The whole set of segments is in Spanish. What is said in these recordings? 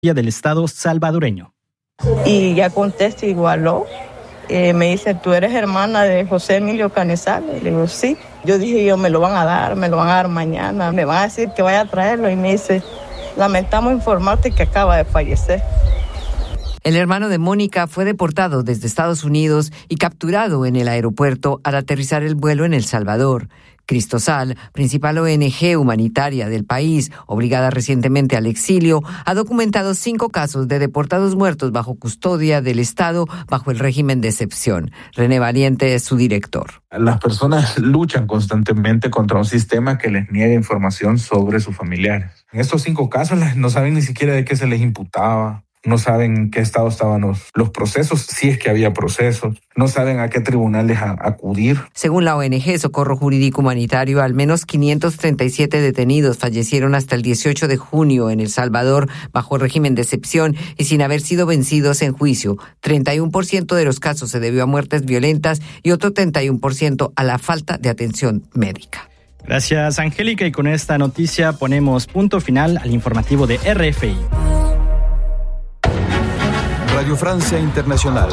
del Estado salvadoreño. Y ya contesto igualó. Me dice, ¿tú eres hermana de José Emilio Canizales? Le digo, sí. Yo dije, me lo van a dar mañana. Me van a decir que vaya a traerlo. Y me dice, lamentamos informarte que acaba de fallecer. El hermano de Mónica fue deportado desde Estados Unidos y capturado en el aeropuerto al aterrizar el vuelo en El Salvador. Cristosal, principal ONG humanitaria del país, obligada recientemente al exilio, ha documentado 5 casos de deportados muertos bajo custodia del Estado bajo el régimen de excepción. René Valiente es su director. Las personas luchan constantemente contra un sistema que les niega información sobre sus familiares. En estos 5 casos no saben ni siquiera de qué se les imputaba. No saben en qué estado estaban los procesos, si es que había procesos. No saben a qué tribunales acudir. Según la ONG Socorro Jurídico Humanitario, al menos 537 detenidos fallecieron hasta el 18 de junio en El Salvador bajo régimen de excepción y sin haber sido vencidos en juicio. 31% de los casos se debió a muertes violentas y otro 31% a la falta de atención médica. Gracias, Angélica, y con esta noticia ponemos punto final al informativo de RFI. Radio Francia Internacional.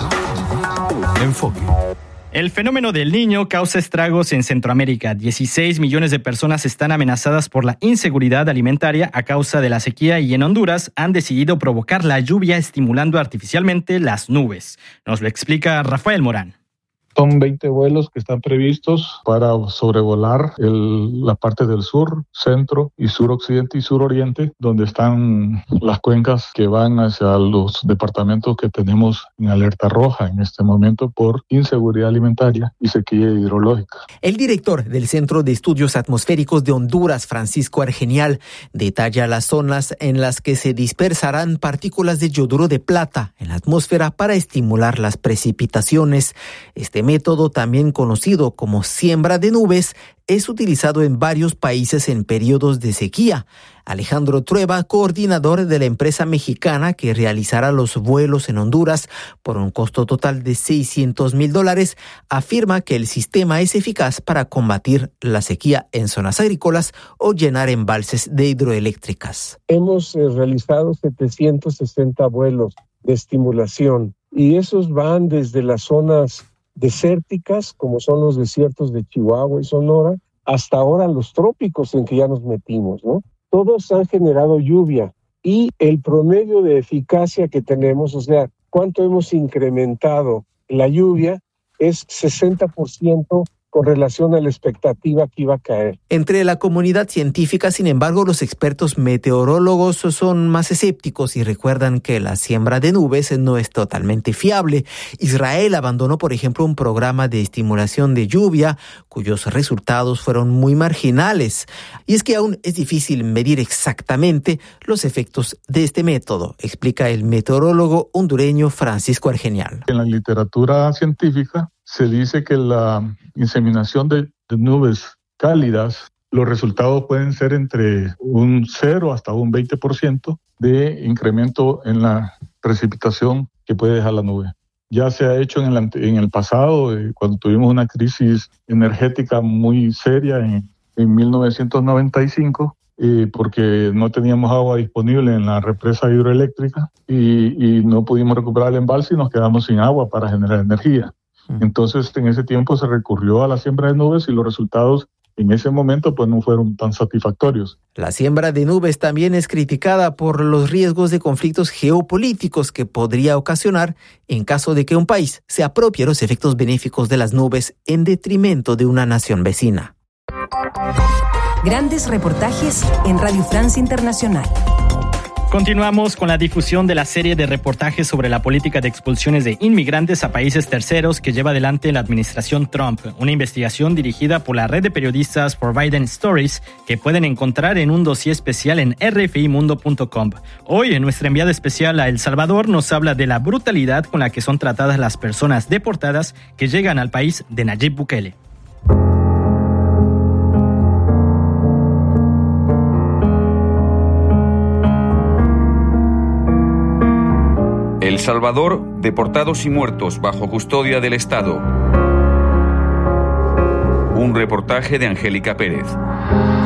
Enfoque. El fenómeno del Niño causa estragos en Centroamérica. 16 millones de personas están amenazadas por la inseguridad alimentaria a causa de la sequía y en Honduras han decidido provocar la lluvia estimulando artificialmente las nubes. Nos lo explica Rafael Morán. Son 20 vuelos que están previstos para sobrevolar la parte del sur, centro y suroccidente y suroriente, donde están las cuencas que van hacia los departamentos que tenemos en alerta roja en este momento por inseguridad alimentaria y sequía hidrológica. El director del Centro de Estudios Atmosféricos de Honduras, Francisco Argenial, detalla las zonas en las que se dispersarán partículas de yoduro de plata en la atmósfera para estimular las precipitaciones. Este método, también conocido como siembra de nubes, es utilizado en varios países en periodos de sequía. Alejandro Trueba, coordinador de la empresa mexicana que realizará los vuelos en Honduras por un costo total de $600,000, afirma que el sistema es eficaz para combatir la sequía en zonas agrícolas o llenar embalses de hidroeléctricas. Hemos realizado 760 vuelos de estimulación y esos van desde las zonas desérticas, como son los desiertos de Chihuahua y Sonora, hasta ahora los trópicos en que ya nos metimos, ¿no? Todos han generado lluvia y el promedio de eficacia que tenemos, o sea, cuánto hemos incrementado la lluvia, es 60% con relación a la expectativa que iba a caer. Entre la comunidad científica, sin embargo, los expertos meteorólogos son más escépticos y recuerdan que la siembra de nubes no es totalmente fiable. Israel abandonó, por ejemplo, un programa de estimulación de lluvia cuyos resultados fueron muy marginales. Y es que aún es difícil medir exactamente los efectos de este método, explica el meteorólogo hondureño Francisco Argenial. En la literatura científica se dice que la inseminación de nubes cálidas, los resultados pueden ser entre un 0 hasta un 20% de incremento en la precipitación que puede dejar la nube. Ya se ha hecho en el pasado, cuando tuvimos una crisis energética muy seria en 1995, porque no teníamos agua disponible en la represa hidroeléctrica y no pudimos recuperar el embalse y nos quedamos sin agua para generar energía. Entonces, en ese tiempo se recurrió a la siembra de nubes y los resultados en ese momento pues no fueron tan satisfactorios. La siembra de nubes también es criticada por los riesgos de conflictos geopolíticos que podría ocasionar en caso de que un país se apropie los efectos benéficos de las nubes en detrimento de una nación vecina. Grandes reportajes en Radio Francia Internacional. Continuamos con la difusión de la serie de reportajes sobre la política de expulsiones de inmigrantes a países terceros que lleva adelante la administración Trump, una investigación dirigida por la red de periodistas For Biden Stories que pueden encontrar en un dossier especial en rfimundo.com. Hoy, nuestra enviada especial a El Salvador nos habla de la brutalidad con la que son tratadas las personas deportadas que llegan al país de Nayib Bukele. El Salvador, deportados y muertos bajo custodia del Estado. Un reportaje de Angélica Pérez.